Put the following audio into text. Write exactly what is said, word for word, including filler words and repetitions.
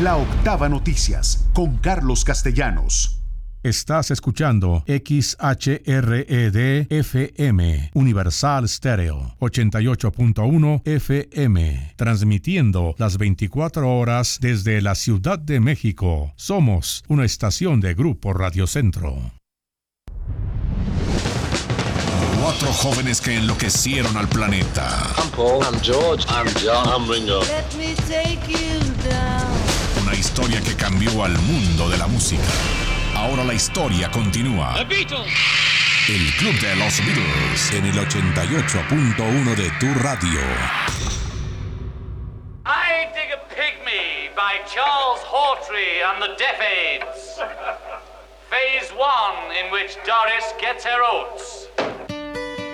La Octava Noticias, con Carlos Castellanos. Estás escuchando X H R E D F M, Universal Stereo, ochenta y ocho punto uno F M, transmitiendo las veinticuatro horas desde la Ciudad de México. Somos una estación de Grupo Radio Centro. Cuatro jóvenes que enloquecieron al planeta. I'm Paul. I'm George. I'm John. I'm Ringo. Let me take you down. Una historia que cambió al mundo de la música. Ahora la historia continúa. The Beatles. El Club de los Beatles en el ochenta y ocho punto uno de tu radio. I Dig a Pygmy by Charles Hawtrey and the Deaf Aids. Phase one, in which Doris gets her oats.